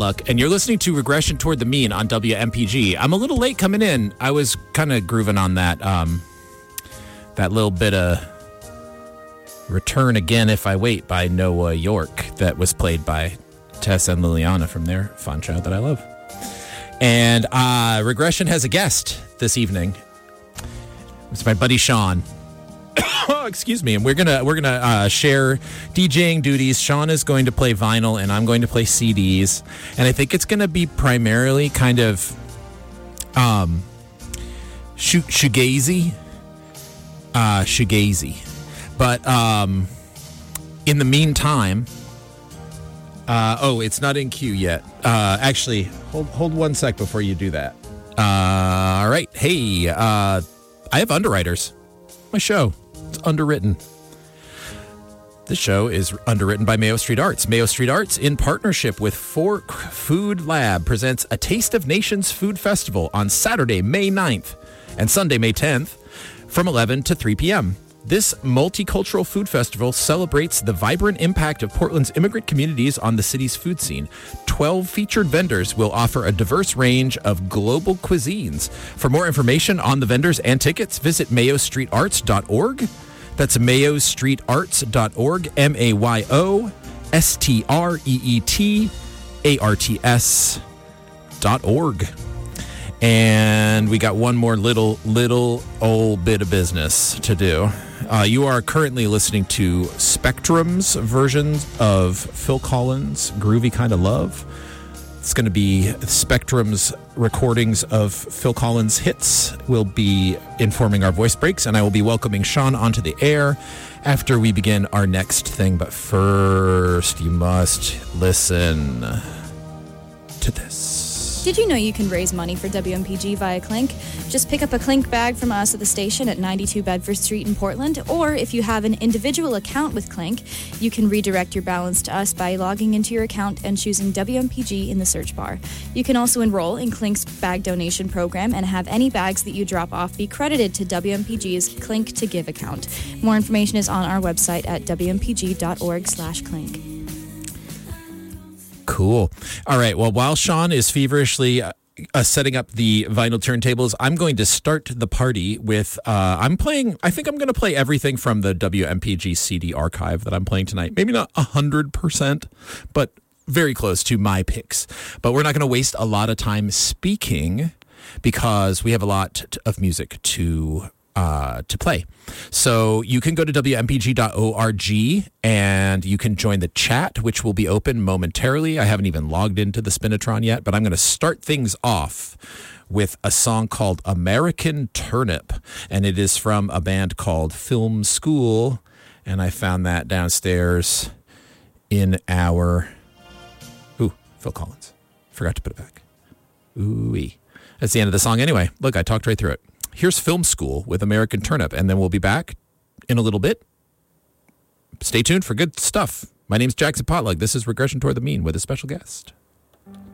Potluck, and you're listening to Regression Toward the Mean on WMPG. I'm a little late coming in. I was kind of grooving on that that little bit of Return Again If I Wait by Noah York that was played by Tess and Liliana from their fun show that I love. And Regression has a guest this evening. It's my buddy Sean. Oh, excuse me. And we're gonna share DJing duties. Sean is going to play vinyl, and I'm going to play CDs. And I think it's going to be primarily kind of shoegazy. But in the meantime, it's not in queue yet. Actually, hold 1 sec before you do that. All right. Hey, I have Underwriters. My show. It's underwritten. This show is underwritten by Mayo Street Arts. Mayo Street Arts, in partnership with Fork Food Lab, presents A Taste of Nations Food Festival on Saturday, May 9th and Sunday, May 10th from 11 to 3 p.m. This multicultural food festival celebrates the vibrant impact of Portland's immigrant communities on the city's food scene. 12 featured vendors will offer a diverse range of global cuisines. For more information on the vendors and tickets, visit mayostreetarts.org. That's mayostreetarts.org, mayostreetarts.org. And we got one more little old bit of business to do. You are currently listening to Spectrum's versions of Phil Collins' Groovy Kind of Love. It's going to be Spectrum's recordings of Phil Collins' hits. We'll be informing our voice breaks, and I will be welcoming Sean onto the air after we begin our next thing. But first, you must listen to this. Did you know you can raise money for WMPG via Clink? Just pick up a Clink bag from us at the station at 92 Bedford Street in Portland, or if you have an individual account with Clink, you can redirect your balance to us by logging into your account and choosing WMPG in the search bar. You can also enroll in Clink's bag donation program and have any bags that you drop off be credited to WMPG's Clink to Give account. More information is on our website at wmpg.org/Clink. Cool. All right. Well, while Sean is feverishly setting up the vinyl turntables, I'm going to start the party with, I think I'm going to play everything from the WMPG CD archive that I'm playing tonight. Maybe not 100%, but very close to my picks. But we're not going to waste a lot of time speaking because we have a lot of music to play. So you can go to WMPG.org and you can join the chat, which will be open momentarily. I haven't even logged into the Spinatron yet, but I'm going to start things off with a song called American Turnip, and it is from a band called Film School, and I found that downstairs in our... Ooh, Phil Collins. Forgot to put it back. Ooh-wee. That's the end of the song anyway. Look, I talked right through it. Here's Film School with American Turnip, and then we'll be back in a little bit. Stay tuned for good stuff. My name's Jackson Potluck. This is Regression Toward the Mean with a special guest.